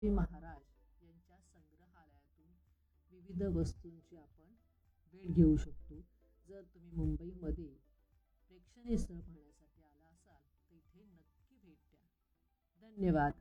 महाराज यांच्या संग्रहालयातून विविध वस्तूंची आपण भेट घेऊ शकतो. जर तुम्ही मुंबईमध्ये प्रेक्षणीय स्थळ पाहण्यासाठी आला असाल तर इथे नक्की भेट द्या. धन्यवाद.